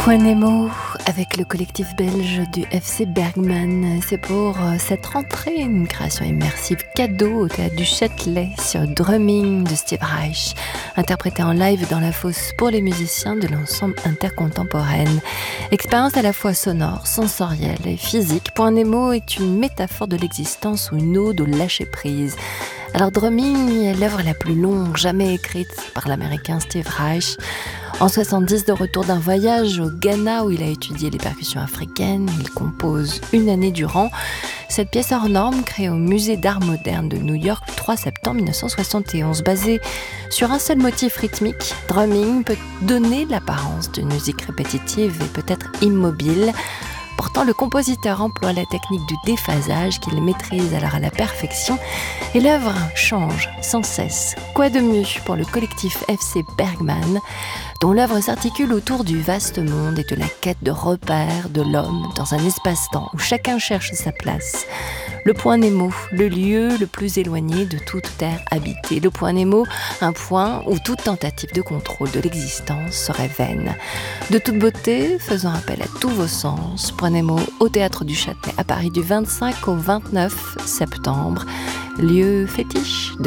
Point Nemo avec le collectif belge du FC Bergman. C'est pour cette rentrée une création immersive cadeau au théâtre du Châtelet sur Drumming de Steve Reich, interprété en live dans la fosse pour les musiciens de l'ensemble intercontemporaine. Expérience à la fois sonore, sensorielle et physique, Point Nemo est une métaphore de l'existence ou une ode au lâcher-prise. Alors Drumming est l'œuvre la plus longue jamais écrite par l'américain Steve Reich. En 70, de retour d'un voyage au Ghana où il a étudié les percussions africaines, il compose une année durant cette pièce hors norme créée au Musée d'art moderne de New York le 3 septembre 1971. Basée sur un seul motif rythmique, Drumming peut donner l'apparence d'une musique répétitive et peut-être immobile. Pourtant, le compositeur emploie la technique du déphasage qu'il maîtrise alors à la perfection et l'œuvre change sans cesse. Quoi de mieux pour le collectif FC Bergman, dont l'œuvre s'articule autour du vaste monde et de la quête de repères de l'homme dans un espace-temps où chacun cherche sa place. Le Point Nemo, le lieu le plus éloigné de toute terre habitée. Le Point Nemo, un point où toute tentative de contrôle de l'existence serait vaine. De toute beauté, faisant appel à tous vos sens, Point Nemo au Théâtre du Châtelet à Paris du 25 au 29 septembre, lieu fétiche de